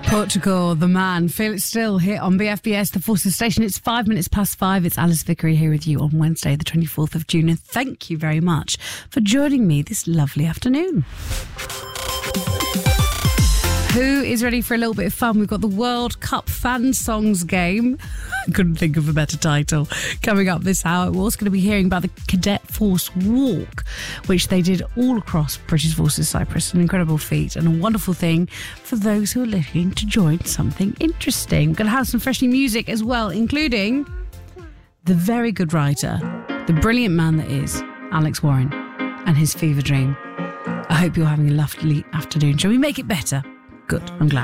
Portugal, the man. Feel it still here on BFBS, the Forces Station. It's 5 minutes past 5. It's Alice Vickery here with you on Wednesday, the 24th of June. And thank you very much for joining me this lovely afternoon. Who is ready for a little bit of fun? We've got the World Cup Fan Songs game. I couldn't think of a better title. Coming up this hour, we're also going to be hearing about the Cadet Force Walk, which they did all across British Forces Cyprus. An incredible feat and a wonderful thing for those who are looking to join something interesting. We're going to have some fresh new music as well, including the very good writer, the brilliant man that is Alex Warren, and his fever dream. I hope you're having a lovely afternoon. Shall we make it better? Good, I'm glad.